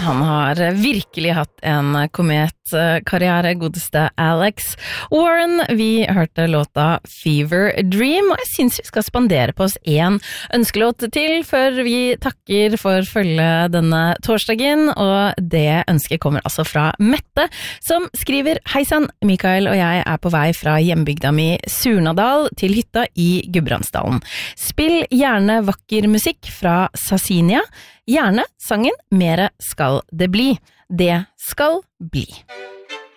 han har virkelig hatt en kometkarriere, godeste Alex Warren. Vi hørte låta Fever Dream, og jeg synes vi skal spandere på oss en ønskelåt til før vi takker for følge denne torsdagen, og det ønsket kommer altså fra Mette, som skriver: Heisan, Mikael og jeg er på vei fra hjembygda mi Surnadal til hytta i Gudbrandsdalen. Spill gjerne vakker musikk fra Sassinia, gjerne sangen Mere skal det bli. Det skal bli.